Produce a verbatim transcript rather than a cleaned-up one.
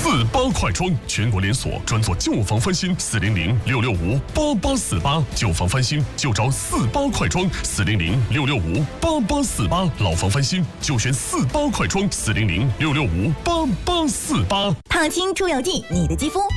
四八快装，全国连锁，专做旧房翻新。四零零六六五八八四八，旧房翻新就找四八快装。四零零六六五八八四八，老房翻新就选四八快装。四零零六六五八八四八。 烫青出油剂，你的肌肤